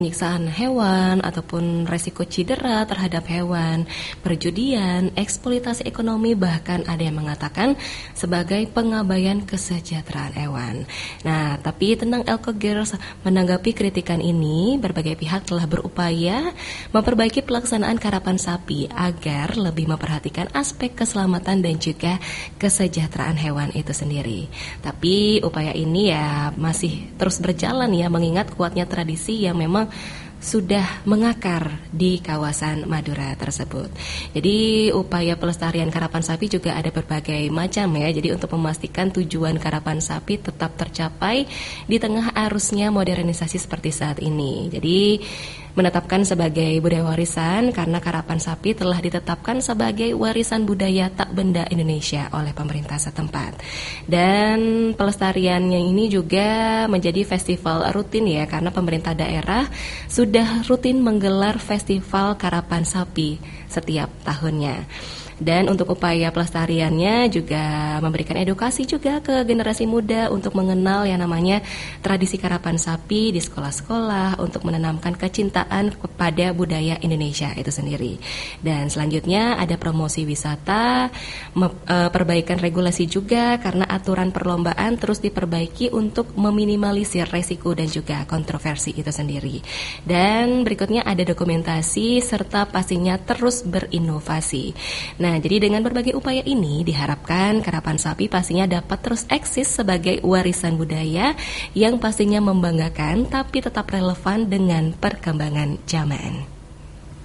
penyiksaan hewan ataupun resiko cedera terhadap hewan, perjudian, eksploitasi ekonomi, bahkan ada yang mengatakan sebagai pengabaian kesejahteraan hewan. Nah, tapi tenang Elkogers, menanggapi kritikan ini, berbagai pihak telah berupaya memperbaiki pelaksanaan karapan sapi agar lebih memperhatikan aspek keselamatan dan juga kesejahteraan hewan itu sendiri. Tapi upaya ini ya masih terus berjalan ya, mengingat kuatnya tradisi yang memang sudah mengakar di kawasan Madura tersebut. Jadi upaya pelestarian karapan sapi juga ada berbagai macam ya. Jadi untuk memastikan tujuan karapan sapi tetap tercapai di tengah arusnya modernisasi seperti saat ini. Jadi menetapkan sebagai budaya warisan karena karapan sapi telah ditetapkan sebagai warisan budaya tak benda Indonesia oleh pemerintah setempat. Dan pelestariannya ini juga menjadi festival rutin ya, karena pemerintah daerah sudah rutin menggelar festival karapan sapi setiap tahunnya. Dan untuk upaya pelestariannya juga memberikan edukasi juga ke generasi muda untuk mengenal yang namanya tradisi karapan sapi di sekolah-sekolah untuk menanamkan kecintaan kepada budaya Indonesia itu sendiri. Dan selanjutnya ada promosi wisata, perbaikan regulasi juga karena aturan perlombaan terus diperbaiki untuk meminimalisir resiko dan juga kontroversi itu sendiri. Dan berikutnya ada dokumentasi serta pastinya terus berinovasi. Nah, jadi dengan berbagai upaya ini diharapkan karapan sapi pastinya dapat terus eksis sebagai warisan budaya yang pastinya membanggakan tapi tetap relevan dengan perkembangan zaman.